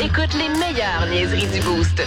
Écoute les meilleures niaiseries du Boost.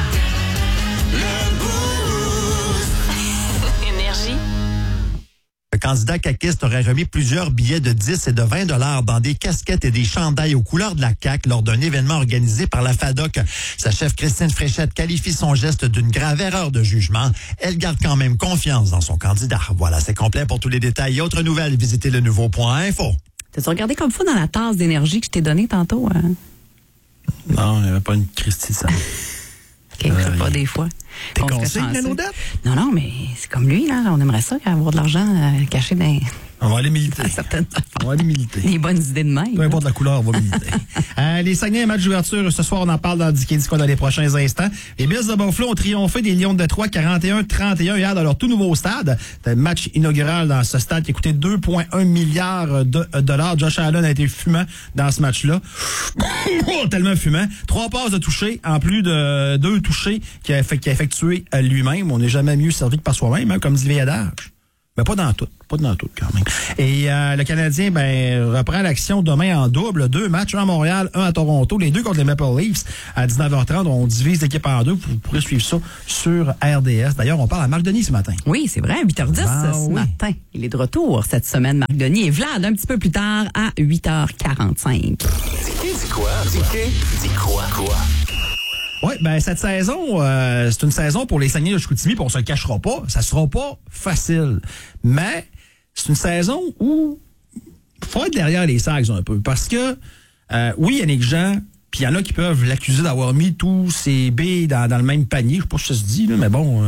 Énergie. Le candidat caquiste aurait remis plusieurs billets de 10 et de 20 $ dans des casquettes et des chandails aux couleurs de la CAQ lors d'un événement organisé par la FADOC. Sa chef Christine Fréchette qualifie son geste d'une grave erreur de jugement. Elle garde quand même confiance dans son candidat. Voilà, c'est complet pour tous les détails et autres nouvelles. Visitez le nouveau.info. T'as-tu regardé comme fou dans la tasse d'énergie que je t'ai donnée tantôt? Hein? Non, il n'y avait pas une Christie de ça. OK, pas des fois. T'es consigne, la Odette? Non, mais c'est comme lui, là. On aimerait ça, avoir de l'argent caché dans... On va aller militer. On va aller militer. Des bonnes idées de même. Peu importe la couleur, on va militer. Les Saguenay, match d'ouverture. Ce soir, on en parle dans Dicky-Disco dans les prochains instants. Les Bills de Buffalo ont triomphé des Lions de Détroit 41-31 hier dans leur tout nouveau stade. C'était un match inaugural dans ce stade qui a coûté 2,1 milliards de dollars. Josh Allen a été fumant dans ce match-là. Tellement fumant. 3 passes de toucher, en plus de 2 touchés qu'il a effectué lui-même. On n'est jamais mieux servi que par soi-même, hein, comme dit le vieil adage. Mais pas dans tout quand même. Et le Canadien reprend l'action demain en double. 2 matchs, un à Montréal, un à Toronto, les 2 contre les Maple Leafs à 19h30. On divise l'équipe en 2. Vous pourrez suivre ça sur RDS. D'ailleurs, on parle à Marc Denis ce matin. Oui, c'est vrai, 8h10 ce matin. Il est de retour cette semaine, Marc Denis. Et Vlad, un petit peu plus tard, à 8h45. Dis quoi? Oui, cette saison, c'est une saison pour les Saguenay de Chicoutimi, puis on se le cachera pas. Ça sera pas facile. Mais c'est une saison où il faut être derrière les Sags un peu. Parce que, oui, Yannick Jean, puis il y en a qui peuvent l'accuser d'avoir mis tous ses billes dans le même panier. Je sais pas si ça se dit, là, mais bon...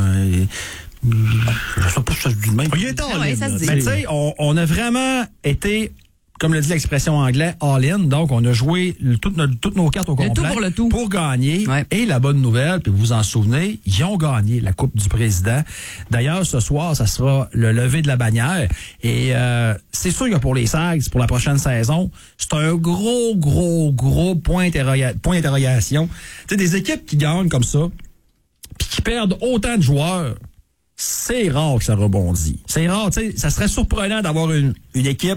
je sais pas si ça se dit de même. Ça se dit. Mais tu sais, on a vraiment été... Comme le dit l'expression anglaise, all-in. Donc, on a joué toutes nos cartes au complet. Le tout pour le tout. Pour gagner. Ouais. Et la bonne nouvelle, puis vous vous en souvenez, ils ont gagné la Coupe du Président. D'ailleurs, ce soir, ça sera le lever de la bannière. Et c'est sûr que pour les Sags, pour la prochaine saison, c'est un gros point d'interrogation. Tu sais, des équipes qui gagnent comme ça, puis qui perdent autant de joueurs, c'est rare que ça rebondit. C'est rare, tu sais, ça serait surprenant d'avoir une équipe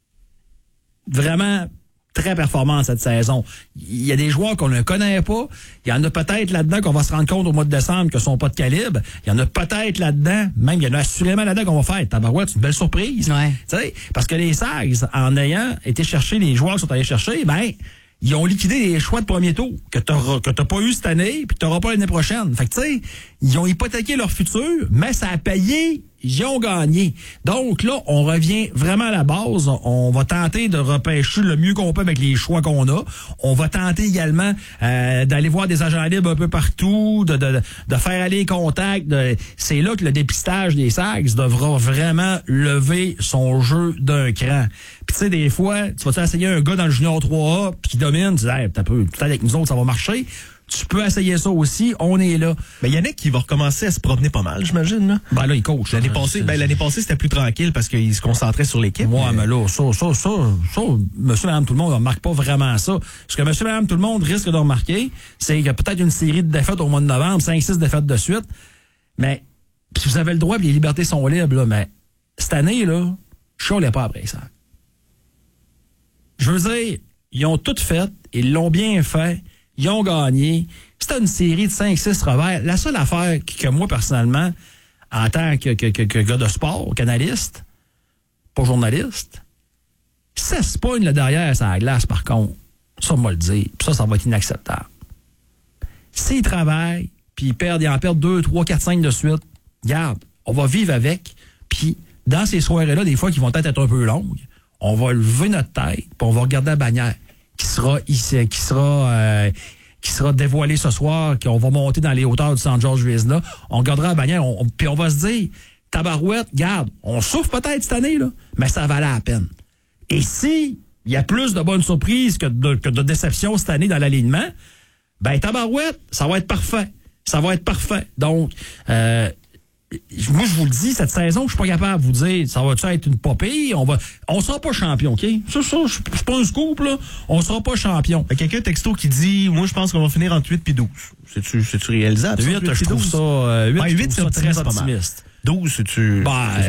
vraiment très performant cette saison. Il y a des joueurs qu'on ne connaît pas. Il y en a peut-être là-dedans qu'on va se rendre compte au mois de décembre que sont pas de calibre. Il y en a peut-être là-dedans, même il y en a assurément là-dedans qu'on va faire. Tabarouette, c'est une belle surprise. Ouais. Tu sais, parce que les Sags, en ayant été chercher les joueurs qui sont allés chercher, ils ont liquidé les choix de premier tour que t'as pas eu cette année puis que t'auras pas l'année prochaine. Fait que tu sais, ils ont hypothéqué leur futur, mais ça a payé. Ils ont gagné. Donc là, on revient vraiment à la base. On va tenter de repêcher le mieux qu'on peut avec les choix qu'on a. On va tenter également d'aller voir des agents libres un peu partout, de faire aller les contacts. C'est là que le dépistage des Sags devra vraiment lever son jeu d'un cran. Puis tu sais, des fois, tu vas essayer un gars dans le junior 3A puis qui domine, tu dis hey, peut-être avec nous autres, ça va marcher. Tu peux essayer ça aussi, on est là. Mais Yannick, qui va recommencer à se promener pas mal, j'imagine, là. Là, il coach. L'année passée, c'était plus tranquille parce qu'il se concentrait sur l'équipe. Ouais, mais là, ça, monsieur, madame, tout le monde ne remarque pas vraiment ça. Ce que monsieur, madame, tout le monde risque de remarquer, c'est qu'il y a peut-être une série de défaites au mois de novembre, 5-6 défaites de suite. Mais, puis vous avez le droit, puis les libertés sont libres, là, mais cette année, là, je ne pas après ça. Je veux dire, ils ont tout fait, ils l'ont bien fait. Ils ont gagné. C'était une série de 5-6 revers. La seule affaire que moi, personnellement, en tant que gars de sport, canaliste, pas journaliste, ça se pogne le derrière sur la glace, par contre. Ça, on va le dire. Puis ça va être inacceptable. S'ils travaillent, puis ils en perdent 2, 3, 4, 5 de suite, regarde, on va vivre avec. Puis dans ces soirées-là, des fois qui vont peut-être être un peu longues, on va lever notre tête, puis on va regarder la bannière qui sera dévoilé ce soir, qu'on va monter dans les hauteurs du San George Vezina. On regardera la bannière, puis on va se dire, tabarouette, regarde, on souffre peut-être cette année, là, mais ça valait la peine. Et si il y a plus de bonnes surprises que de déceptions cette année dans l'alignement, tabarouette, ça va être parfait. Ça va être parfait. Donc, moi, je vous le dis, cette saison, je suis pas capable de vous dire, ça va-tu être une popée? On sera pas champion, OK? Ça, c'est pas un scoop, là. On sera pas champion. Il y a quelqu'un texto qui dit, moi, je pense qu'on va finir entre 8 puis 12. C'est-tu réalisable? 8, je trouve ça, 8 c'est très optimiste. 12, c'est-tu?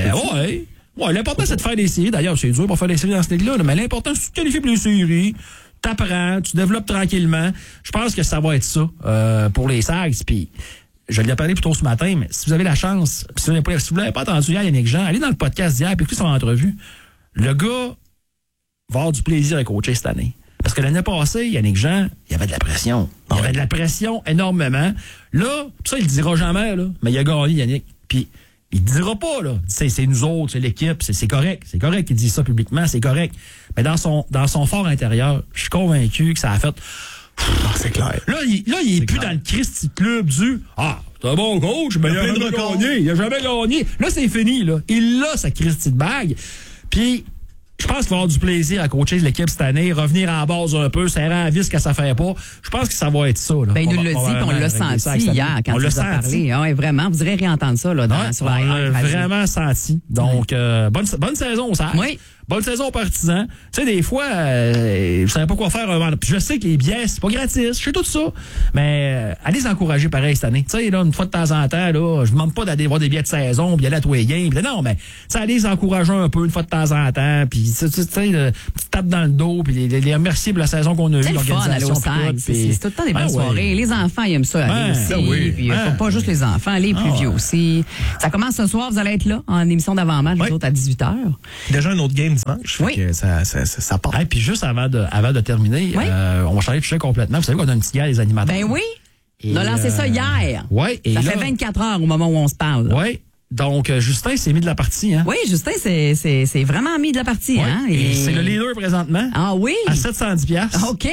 Ouais, l'important, c'est de faire des séries. D'ailleurs, c'est dur pour faire des séries dans cette ligue-là, mais l'important, c'est de qualifier pour les séries. t'apprends, tu développes tranquillement. Je pense que ça va être ça pour les Sags. Puis je l'ai parlé plus tôt ce matin, mais si vous avez la chance, si vous ne l'avez pas entendu hier, Yannick Jean, allez dans le podcast d'hier puis écoutez son entrevue. Le gars va avoir du plaisir à coacher cette année. Parce que l'année passée, Yannick Jean, il y avait de la pression. Il y avait de la pression énormément. Là, ça, il le dira jamais, là, mais il a gagné, Yannick. Puis, il ne dira pas, là. C'est nous autres, c'est l'équipe, c'est correct. C'est correct qu'il dise ça publiquement, c'est correct. Mais dans son fort intérieur, je suis convaincu que ça a fait... C'est clair. Là, il est plus dans le Christy Club du c'est un bon coach, mais il a jamais gagné. Il a jamais gagné. Là, c'est fini, là. Il a sa Christy de bague. Puis, je pense qu'il va avoir du plaisir à coacher l'équipe cette année, revenir à la base un peu, serrer à la vis que ça fait pas. Je pense que ça va être ça. Là. Ben, il nous l'a dit, puis on l'a senti hier quand il nous a parlé. Ouais, vraiment, vous irez réentendre ça là, sur la on l'a vraiment senti. Donc, bonne saison, ça. Oui. Bonne saison partisan. Tu sais, des fois, je savais pas quoi faire. Puis je sais que les billets, c'est pas gratis. Je sais tout ça. Mais allez les encourager pareil cette année. Tu sais, là, une fois de temps en temps, là, je vous demande pas d'aller voir des billets de saison, puis aller à tous les games. Non, mais allez les encourager un peu une fois de temps en temps. Puis tu sais, petite tape dans le dos, puis les remercier pour la saison qu'on a eue. C'est le fun d'aller au SAG. C'est tout le temps des belles soirées. Les enfants, ils aiment ça aller aussi. Puis pas juste les enfants, les plus vieux aussi. Ça commence ce soir, vous allez être là en émission d'avant-match, les autres à 18h. Déjà un autre game dimanche. Oui. Que ça part. Et puis juste avant de terminer, on va changer de sujet complètement. Vous savez qu'on a un petit gars, les animateurs. Ben oui. On a lancé ça hier. Oui. Ça fait 24 heures au moment où on se parle. Oui. Donc, Justin s'est mis de la partie. Hein? Oui, Justin, c'est vraiment mis de la partie. Hein? Et c'est le leader présentement. Ah oui? À 710$. OK.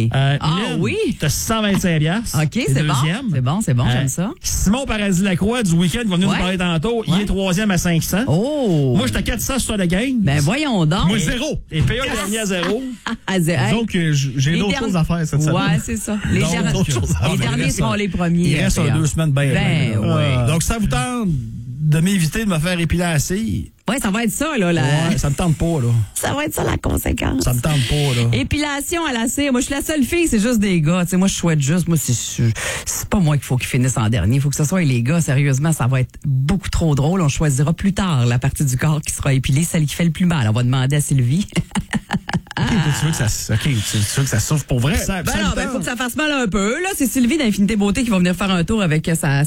Oui? T'as 625$. OK, c'est bon. C'est bon, j'aime ça. Simon Paradis-Lacroix, du week-end, qui va venir nous parler tantôt, il est 3e à 500. Oh! Moi, j'étais à 400 sur la game. Ben, voyons donc. Moi, 0. Et PA, le dernier à 0. Donc, j'ai d'autres choses à faire cette semaine. Ouais, c'est ça. Les derniers seront les premiers. Il reste 2 semaines bien. Ben, donc, ça vous tente de m'éviter de me faire épiler assis? Oui, ça va être ça, là. Ouais, ça me tente pas, là. Ça va être ça, la conséquence. Ça me tente pas, là. Épilation à la cire. Moi, je suis la seule fille, c'est juste des gars. Tu sais, moi, je souhaite juste, c'est pas moi qu'il faut qu'ils finissent en dernier. Il faut que ce soit les gars. Sérieusement, ça va être beaucoup trop drôle. On choisira plus tard la partie du corps qui sera épilée, celle qui fait le plus mal. On va demander à Sylvie. Tu veux que ça souffre pour vrai? Il faut que ça fasse mal un peu. Là, c'est Sylvie d'Infinité Beauté qui va venir faire un tour avec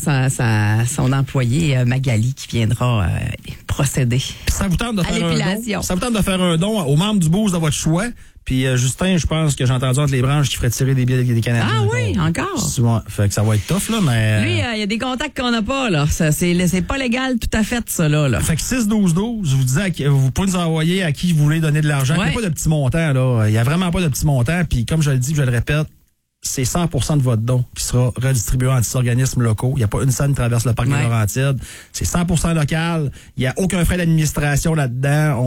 son employée Magali qui viendra procéder. Ça vous tente de faire l'épilation. Ça vous tente de faire un don aux membres du Boost de votre choix. Puis Justin, je pense que j'ai entendu entre les branches qu'il ferait tirer des billets des Canadiens. Ah oui, encore? Souvent. Fait que ça va être tough, là, mais... Lui, il y a des contacts qu'on n'a pas, là. C'est pas légal tout à fait, ça, là. Fait que 6-12-12, vous disais, vous pouvez nous envoyer à qui vous voulez donner de l'argent. Il n'y a pas de petit montant, là. Il n'y a vraiment pas de petit montant. Puis comme je le dis, je le répète, c'est 100% de votre don qui sera redistribué à des organismes locaux. Il n'y a pas une scène qui traverse le parc des Laurentides. C'est 100% local. Il n'y a aucun frais d'administration là-dedans.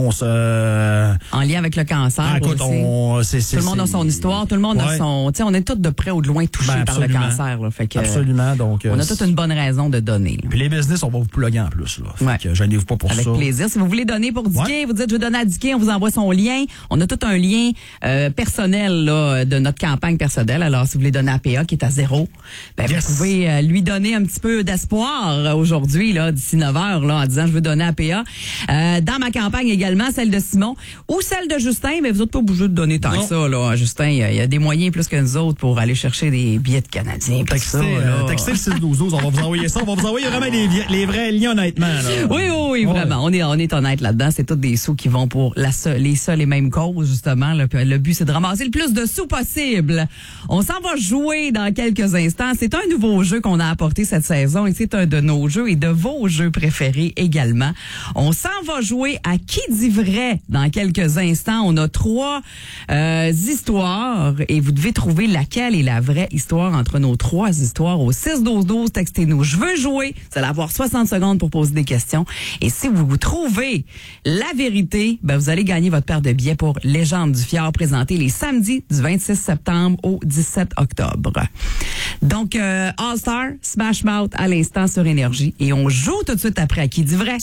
En lien avec le cancer. Écoute, tout le monde a son histoire. Tout le monde a son... Tu sais, on est tous de près ou de loin touchés par le cancer. Là. Fait que, absolument. Donc, on a toute une bonne raison de donner. Là. Puis les business, on va vous plugger en plus. Là. Fait que gênez-vous pas pour avec ça. Avec plaisir. Si vous voulez donner pour Dicky, vous dites je veux donner à Dicky, on vous envoie son lien. On a tout un lien personnel là, de notre campagne personnelle. Alors, si vous voulez donner à PA qui est à 0, vous pouvez lui donner un petit peu d'espoir aujourd'hui, là, d'ici 9h, là, en disant je veux donner à PA. Dans ma campagne également, celle de Simon ou celle de Justin, mais vous n'êtes pas obligés de donner tant que ça, là. Justin, il y a des moyens plus que nous autres pour aller chercher des billets de Canadiens. Textez le 6-12-12, on va vous envoyer ça. On va vous envoyer vraiment les vrais liens, honnêtement. Là. Oui, vraiment. On est honnête là-dedans. C'est tous des sous qui vont pour les seules et mêmes causes, justement. Là. Le but, c'est de ramasser le plus de sous possible. On s'en va jouer dans quelques instants. C'est un nouveau jeu qu'on a apporté cette saison et c'est un de nos jeux et de vos jeux préférés également. On s'en va jouer à Qui dit vrai dans quelques instants. On a 3 histoires et vous devez trouver laquelle est la vraie histoire entre nos 3 histoires. Au 6-12-12, textez-nous. Je veux jouer. Vous allez avoir 60 secondes pour poser des questions. Et si vous trouvez la vérité, vous allez gagner votre paire de billets pour Légende du Fjord présenté les samedis du 26 septembre au 17 octobre. Donc, All-Star, Smash Mouth à l'instant sur Énergie. Et on joue tout de suite après à Qui dit vrai.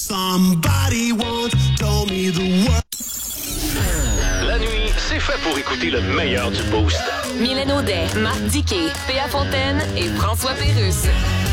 La nuit, c'est fait pour écouter le meilleur du Boost. Mylène Audet, Marc Diquet, Péa Fontaine et François Pérusse.